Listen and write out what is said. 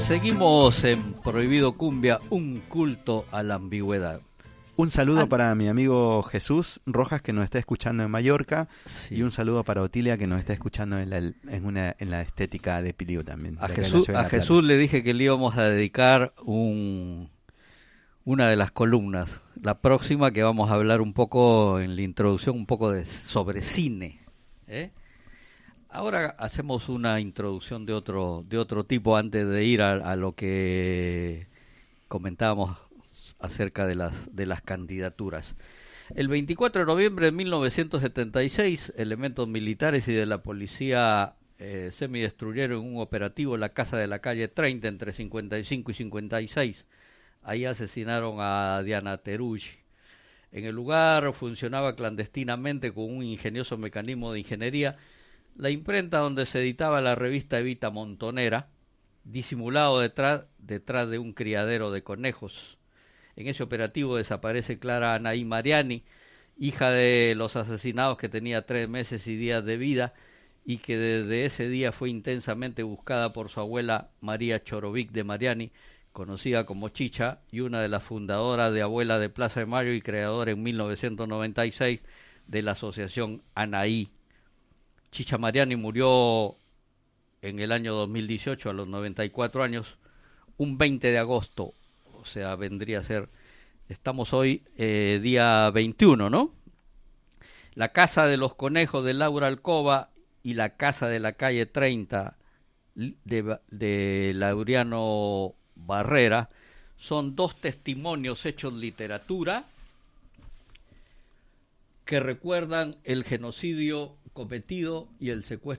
Seguimos en Prohibido Cumbia, un culto a la ambigüedad. Un saludo para mi amigo Jesús Rojas, que nos está escuchando en Mallorca, Sí. y un saludo para Otilia, que nos está escuchando en la estética de Piliu también. A Jesús le dije que le íbamos a dedicar una de las columnas, la próxima, que vamos a hablar un poco en la introducción, un poco sobre cine, ¿eh? Ahora hacemos una introducción de otro tipo antes de ir a lo que comentábamos acerca de las candidaturas. El 24 de noviembre de 1976, elementos militares y de la policía semidestruyeron un operativo en la casa de la calle 30 entre 55 y 56. Ahí asesinaron a Diana Teruggi. En el lugar funcionaba clandestinamente con un ingenioso mecanismo de ingeniería la imprenta donde se editaba la revista Evita Montonera, disimulado detrás de un criadero de conejos. En ese operativo desaparece Clara Anaí Mariani, hija de los asesinados, que tenía 3 meses y días de vida y que desde ese día fue intensamente buscada por su abuela María Chorovic de Mariani, conocida como Chicha, y una de las fundadoras de Abuela de Plaza de Mayo y creadora en 1996 de la asociación Anaí. Chicha Mariani murió en el año 2018 a los 94 años, un 20 de agosto, o sea, vendría a ser, estamos hoy día 21, ¿no? La Casa de los Conejos de Laura Alcoba y la Casa de la calle 30 de Laureano Barrera son 2 testimonios hechos literatura que recuerdan el genocidio cometido y el secuestro